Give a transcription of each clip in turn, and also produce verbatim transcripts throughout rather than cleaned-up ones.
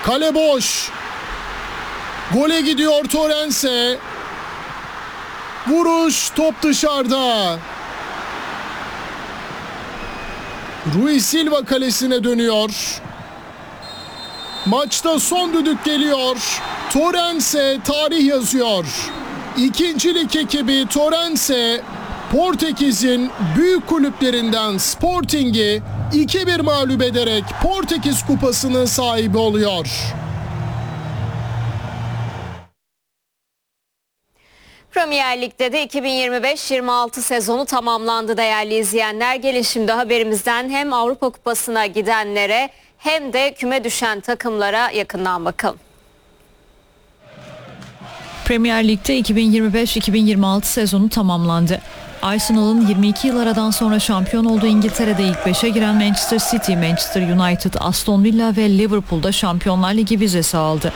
Kale boş. Gole gidiyor Torrens'e. Vuruş, top dışarıda. Rui Silva kalesine dönüyor. Maçta son düdük geliyor. Torrens'e tarih yazıyor. İkinci lig ekibi Torrens'e Portekiz'in büyük kulüplerinden Sporting'i iki bir mağlup ederek Portekiz Kupası'nın sahibi oluyor. Premier Lig'de de iki bin yirmi beş yirmi altı sezonu tamamlandı değerli izleyenler. Gelin şimdi haberimizden hem Avrupa Kupası'na gidenlere hem de küme düşen takımlara yakından bakalım. Premier Lig'de iki bin yirmi beş iki bin yirmi altı sezonu tamamlandı. Arsenal'ın yirmi iki yıl aradan sonra şampiyon olduğu İngiltere'de ilk beşe giren Manchester City, Manchester United, Aston Villa ve Liverpool'da Şampiyonlar Ligi vizesi aldı.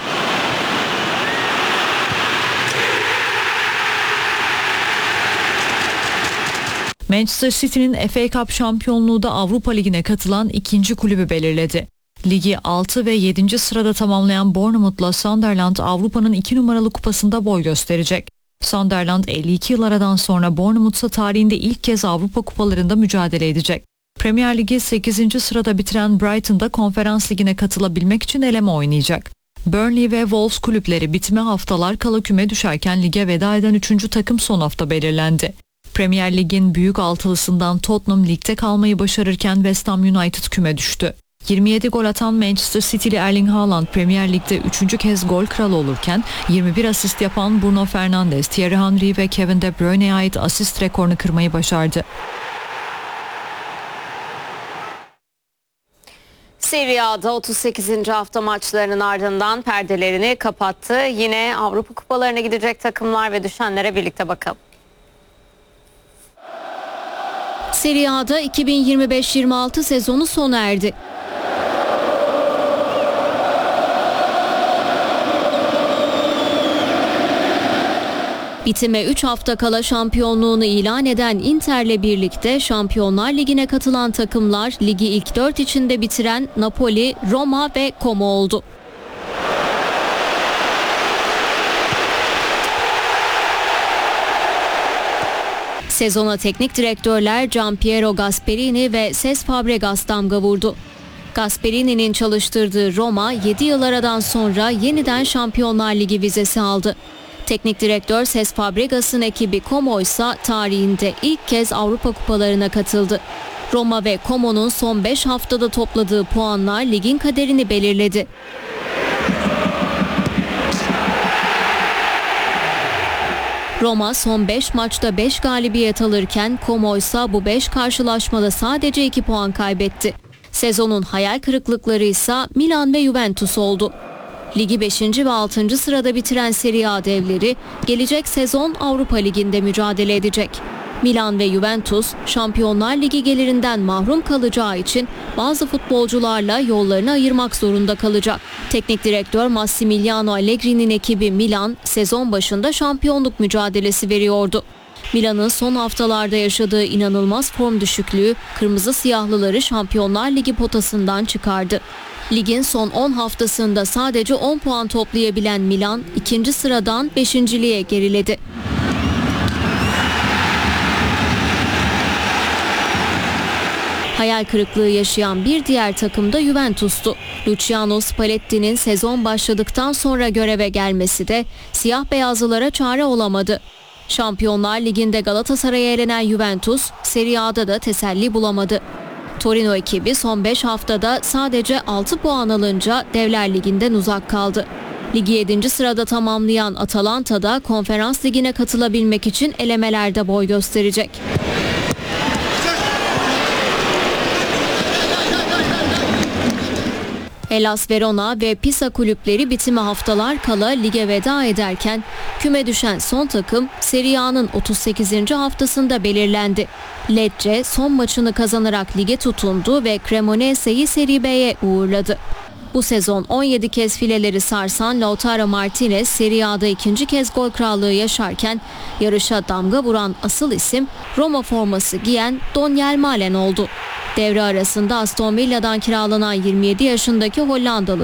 Manchester City'nin F A Cup şampiyonluğu da Avrupa Ligi'ne katılan ikinci kulübü belirledi. Ligi altı ve yedinci sırada tamamlayan Bournemouth'la Sunderland Avrupa'nın iki numaralı kupasında boy gösterecek. Sunderland elli iki yıl aradan sonra Bournemouth'sa tarihinde ilk kez Avrupa kupalarında mücadele edecek. Premier Ligi sekizinci sırada bitiren Brighton'da Konferans Ligi'ne katılabilmek için eleme oynayacak. Burnley ve Wolves kulüpleri bitime haftalar kala küme düşerken lige veda eden üçüncü takım son hafta belirlendi. Premier Lig'in büyük altılısından Tottenham ligde kalmayı başarırken West Ham United küme düştü. yirmi yedi gol atan Manchester City'li Erling Haaland Premier Lig'de üçüncü kez gol kralı olurken yirmi bir asist yapan Bruno Fernandes, Thierry Henry ve Kevin De Bruyne'ye ait asist rekorunu kırmayı başardı. Serie A'da otuz sekizinci hafta maçlarının ardından perdelerini kapattı. Yine Avrupa kupalarına gidecek takımlar ve düşenlere birlikte bakalım. Serie A'da iki bin yirmi beş yirmi altı sezonu sona erdi. Bitime üç hafta kala şampiyonluğunu ilan eden Inter'le birlikte Şampiyonlar Ligi'ne katılan takımlar ligi ilk dört içinde bitiren Napoli, Roma ve Como oldu. Sezona teknik direktörler Gianpiero Gasperini ve Cesc Fabregas damga vurdu. Gasperini'nin çalıştırdığı Roma yedi yıl aradan sonra yeniden Şampiyonlar Ligi vizesi aldı. Teknik direktör Cesc Fabregas'ın ekibi Como ise tarihinde ilk kez Avrupa kupalarına katıldı. Roma ve Como'nun son beş haftada topladığı puanlar ligin kaderini belirledi. Roma son beş maçta beş galibiyet alırken Como ise bu beş karşılaşmada sadece iki puan kaybetti. Sezonun hayal kırıklıkları ise Milan ve Juventus oldu. Ligi beşinci ve altıncı sırada bitiren Serie A devleri gelecek sezon Avrupa Ligi'nde mücadele edecek. Milan ve Juventus Şampiyonlar Ligi gelirinden mahrum kalacağı için bazı futbolcularla yollarını ayırmak zorunda kalacak. Teknik direktör Massimiliano Allegri'nin ekibi Milan sezon başında şampiyonluk mücadelesi veriyordu. Milan'ın son haftalarda yaşadığı inanılmaz form düşüklüğü Kırmızı Siyahlıları Şampiyonlar Ligi potasından çıkardı. Ligin son on haftasında sadece on puan toplayabilen Milan ikinci sıradan beşinciliğe geriledi. Hayal kırıklığı yaşayan bir diğer takım da Juventus'tu. Luciano Spalletti'nin sezon başladıktan sonra göreve gelmesi de siyah beyazlılara çare olamadı. Şampiyonlar Ligi'nde Galatasaray'a elenen Juventus, Serie A'da da teselli bulamadı. Torino ekibi son beş haftada sadece altı puan alınca Devler Ligi'nden uzak kaldı. Ligi yedinci sırada tamamlayan Atalanta da Konferans Ligi'ne katılabilmek için elemelerde boy gösterecek. Hellas Verona ve Pisa kulüpleri bitime haftalar kala lige veda ederken küme düşen son takım Serie A'nın otuz sekizinci haftasında belirlendi. Lecce son maçını kazanarak lige tutundu ve Cremonese'yi Serie B'ye uğurladı. Bu sezon on yedi kez fileleri sarsan Lautaro Martinez Serie A'da ikinci kez gol krallığı yaşarken yarışa damga vuran asıl isim Roma forması giyen Donyell Malen oldu. Devre arasında Aston Villa'dan kiralanan yirmi yedi yaşındaki Hollandalı